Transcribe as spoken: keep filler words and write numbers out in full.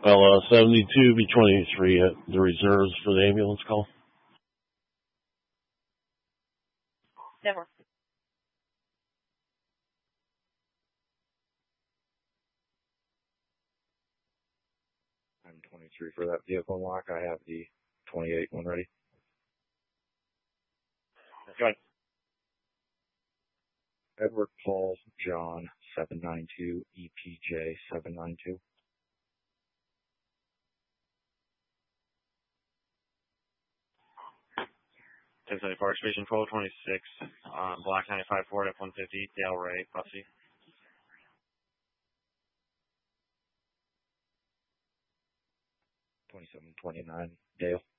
Well, uh, seventy-two B twenty-three at the reserves for the ambulance call. Never. I'm twenty-three for that vehicle lock. I have the twenty-eight one ready. Go ahead. Edward Paul John seven nine two E P J seven nine two. ten seventy-four, Exhibition twelve twenty-six, um, Black ninety-five Ford F one fifty, Dale Ray, Bussy. twenty-seven twenty-nine, Dale.